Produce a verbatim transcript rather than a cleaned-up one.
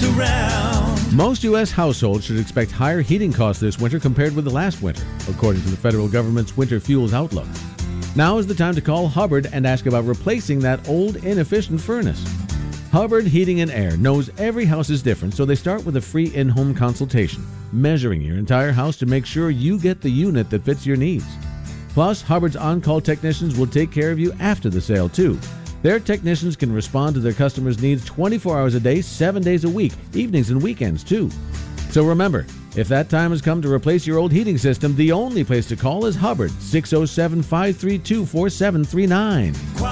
messed around. Most U S households should expect higher heating costs this winter compared with the last winter, according to the federal government's Winter Fuels Outlook. Now is the time to call Hubbard and ask about replacing that old, inefficient furnace. Hubbard Heating and Air knows every house is different, so they start with a free in-home consultation, measuring your entire house to make sure you get the unit that fits your needs. Plus, Hubbard's on-call technicians will take care of you after the sale, too. Their technicians can respond to their customers' needs twenty-four hours a day, seven days a week, evenings and weekends, too. So remember, if that time has come to replace your old heating system, the only place to call is Hubbard, six oh seven, five three two, four seven three nine.